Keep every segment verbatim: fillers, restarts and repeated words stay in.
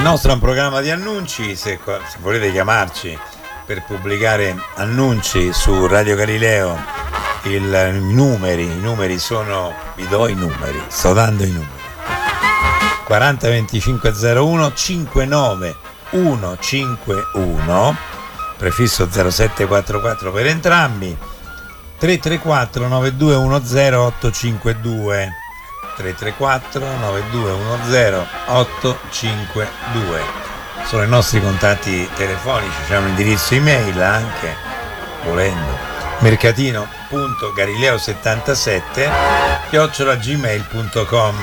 nostro è un programma di annunci, se, se volete chiamarci per pubblicare annunci su Radio Galileo, il, i numeri, i numeri sono, vi do i numeri, sto dando i numeri. quaranta venticinque zero uno cinquantanove centocinquantuno, prefisso zero sette quattro quattro per entrambi, tre tre quattro nove due uno zero otto cinque due, tre tre quattro nove due uno zero otto cinque due sono i nostri contatti telefonici. C'è un indirizzo email anche, volendo, mercatino punto galileo settantasette chiocciola gmail punto com.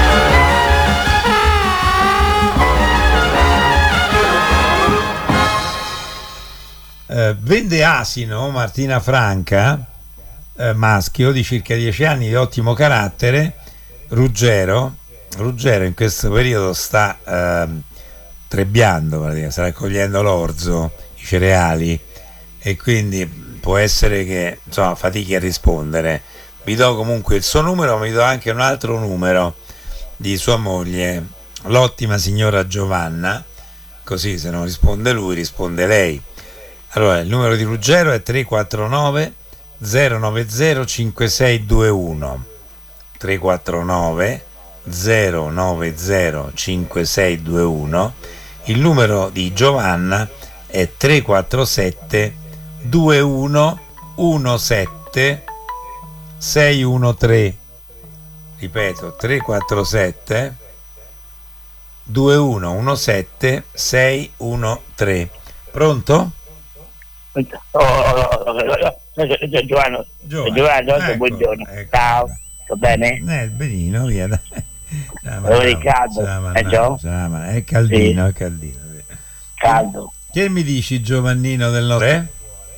Eh, vende asino Martina Franca, eh, maschio di circa dieci anni, di ottimo carattere, Ruggero. Ruggero in questo periodo sta eh, trebbiando, praticamente, sta raccogliendo l'orzo, i cereali, e quindi può essere che insomma fatichi a rispondere. Vi do comunque il suo numero, ma vi do anche un altro numero di sua moglie, l'ottima signora Giovanna, così se non risponde lui risponde lei. Allora, il numero di Ruggero è tre quattro nove zero nove zero cinque sei due uno, tre quattro nove zero nove zero cinque sei due uno. Il numero di Giovanna è tre quattro sette due uno uno sette sei uno tre. Ripeto, tre quattro sette due uno uno sette sei uno tre. Pronto? Oh, oh, oh, oh, oh, Giovanni, Giovanni, ecco, buongiorno, ecco. Ciao, sto bene? Eh, benino, via. Ciao, Riccardo, è Gio? È caldino, sì. È caldino. Caldo. Che mi dici, Giovannino del Nord?